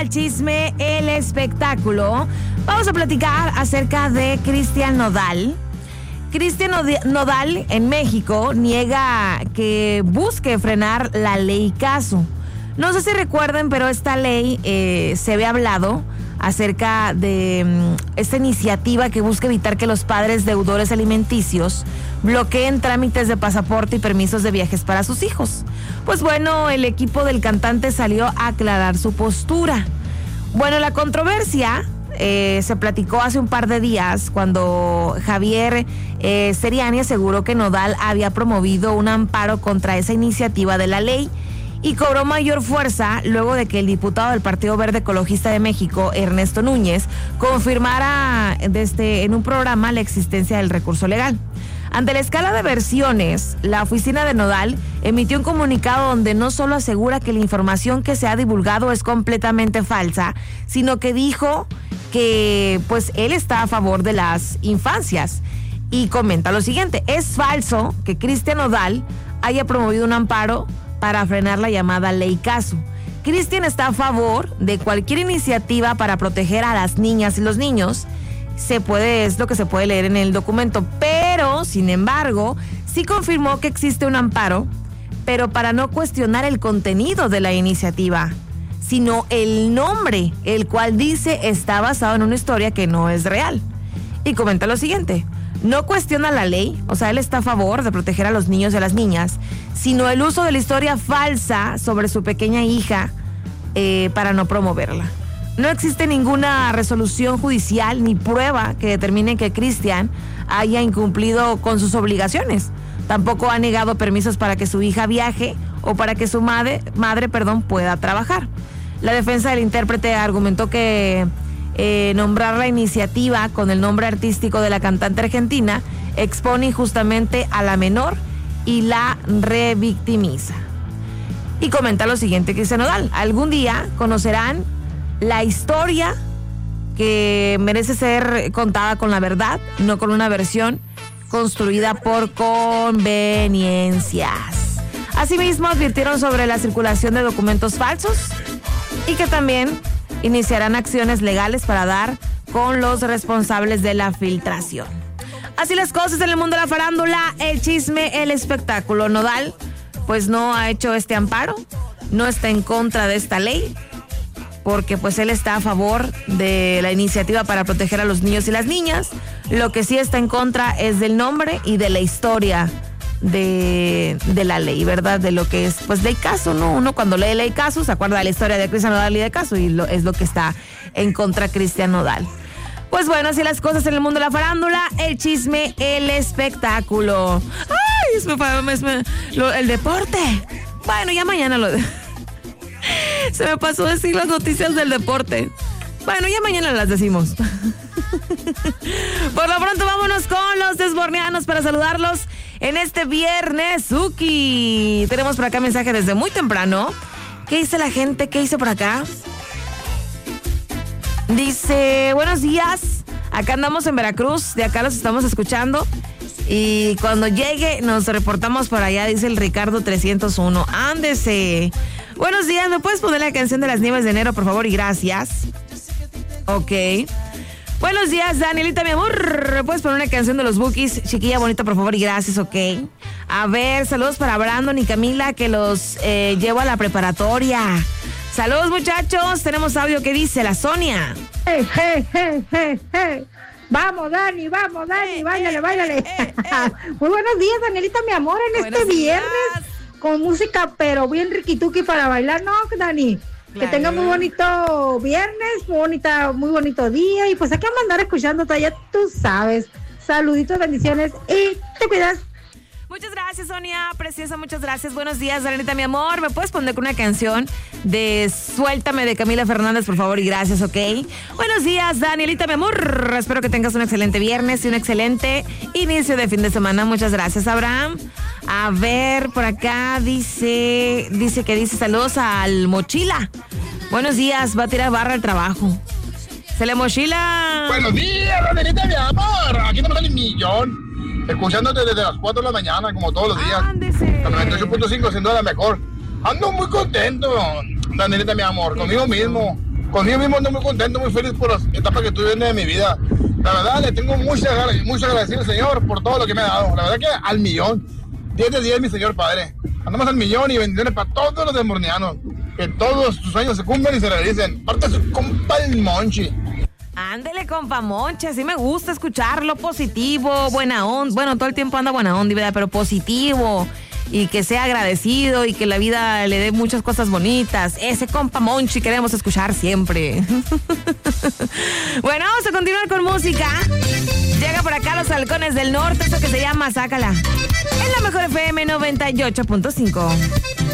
El chisme, el espectáculo. Vamos a platicar acerca de Cristian Nodal. Cristian Nodal en México niega que busque frenar la ley Caso. No sé si recuerden, pero esta ley se había hablado acerca de esta iniciativa que busca evitar que los padres deudores alimenticios bloqueen trámites de pasaporte y permisos de viajes para sus hijos. Pues bueno, el equipo del cantante salió a aclarar su postura. Bueno, la controversia se platicó hace un par de días cuando Javier Seriani aseguró que Nodal había promovido un amparo contra esa iniciativa de la ley y cobró mayor fuerza luego de que el diputado del Partido Verde Ecologista de México, Ernesto Núñez, confirmara en un programa la existencia del recurso legal. Ante la escala de versiones, la oficina de Nodal emitió un comunicado donde no solo asegura que la información que se ha divulgado es completamente falsa, sino que dijo que pues él está a favor de las infancias. Y comenta lo siguiente: es falso que Cristian Nodal haya promovido un amparo para frenar la llamada ley Caso. Cristian está a favor de cualquier iniciativa para proteger a las niñas y los niños. Es lo que se puede leer en el documento, pero sin embargo sí confirmó que existe un amparo, pero para no cuestionar el contenido de la iniciativa, sino el nombre, el cual dice está basado en una historia que no es real. Y comenta lo siguiente: no cuestiona la ley, o sea, él está a favor de proteger a los niños y a las niñas, sino el uso de la historia falsa sobre su pequeña hija para no promoverla. No existe ninguna resolución judicial ni prueba que determine que Cristian haya incumplido con sus obligaciones. Tampoco ha negado permisos para que su hija viaje o para que su madre pueda trabajar. La defensa del intérprete argumentó que nombrar la iniciativa con el nombre artístico de la cantante argentina expone injustamente a la menor y la revictimiza. Y comenta lo siguiente Cristian Nodal: algún día conocerán la historia que merece ser contada con la verdad, no con una versión construida por conveniencias. Asimismo, advirtieron sobre la circulación de documentos falsos y que también iniciarán acciones legales para dar con los responsables de la filtración. Así las cosas en el mundo de la farándula, el chisme, el espectáculo. Nodal pues no ha hecho este amparo, no está en contra de esta ley, porque pues él está a favor de la iniciativa para proteger a los niños y las niñas. Lo que sí está en contra es del nombre y de la historia de la ley, ¿verdad? De lo que es pues ley Caso, ¿no? Uno cuando lee ley Caso se acuerda de la historia de Cristian Nodal y de Caso, y es lo que está en contra Cristian Nodal. Pues bueno, así las cosas en el mundo de la farándula, el chisme, el espectáculo. ¡Ay! El deporte. Bueno, ya mañana se me pasó decir las noticias del deporte. Bueno, ya mañana las decimos. Por lo pronto, vámonos con los desborneanos para saludarlos en este viernes Suki. Tenemos por acá mensaje desde muy temprano. ¿Qué dice la gente? ¿Qué dice por acá? Dice: buenos días, acá andamos en Veracruz, de acá los estamos escuchando y cuando llegue nos reportamos por allá, dice el Ricardo 301. Ándese. Buenos días, ¿me puedes poner la canción de las nieves de enero, por favor? Y gracias. Ok. Buenos días, Danielita, mi amor. ¿Me puedes poner una canción de los Bookies? Chiquilla bonita, por favor, y gracias, ok. A ver, saludos para Brandon y Camila, que los llevo a la preparatoria. Saludos, muchachos. Tenemos audio que dice la Sonia. Hey. Vamos, Dani, báilale. Muy buenos días, Danielita, mi amor, en este viernes. Con música, pero bien riquituki para bailar, ¿no, Dani? Claro. Que tenga muy bonito viernes, muy bonito día. Y pues aquí vamos a andar escuchándote, ya tú sabes. Saluditos, bendiciones y te cuidas. Muchas gracias, Sonia, preciosa, muchas gracias. Buenos días, Danielita, mi amor. ¿Me puedes poner con una canción de Suéltame de Camila Fernández, por favor? Y gracias, ok. Buenos días, Danielita, mi amor. Espero que tengas un excelente viernes y un excelente inicio de fin de semana. Muchas gracias, Abraham. A ver, por acá dice saludos al Mochila. Buenos días, va a tirar barra al trabajo. Se le mochila. Buenos días, Danielita, mi amor. Aquí estamos en el millón. Escuchándote desde las 4 de la mañana, como todos los días. Ándese. La 98.5 sin duda la mejor. Ando muy contento, Danielita, mi amor, conmigo mismo. conmigo mismo ando muy contento, muy feliz por las etapas que tuve en mi vida. La verdad, le tengo mucho agradecido al Señor por todo lo que me ha dado. La verdad que al millón. 10 de 10, mi Señor Padre. Andamos al millón y bendiciones para todos los demornianos. Que todos sus sueños se cumplan y se realicen. Parte de su compa el Monchi. Ándele, compa Monchi, así me gusta escucharlo, positivo, buena onda. Bueno, todo el tiempo anda buena onda, ¿verdad? Pero positivo. Y que sea agradecido y que la vida le dé muchas cosas bonitas. Ese compa Monchi queremos escuchar siempre. Bueno, vamos a continuar con música. Llega por acá Los Halcones del Norte, eso que se llama Sácala. En la Mejor FM 98.5.